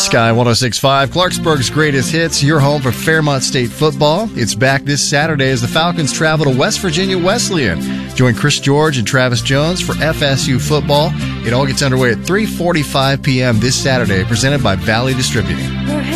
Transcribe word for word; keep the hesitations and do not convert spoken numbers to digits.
Sky one oh six point five, Clarksburg's greatest hits, your home for Fairmont State football. It's back this Saturday as the Falcons travel to West Virginia Wesleyan. Join Chris George and Travis Jones for F S U football. It all gets underway at three forty-five p.m. this Saturday, presented by Valley Distributing.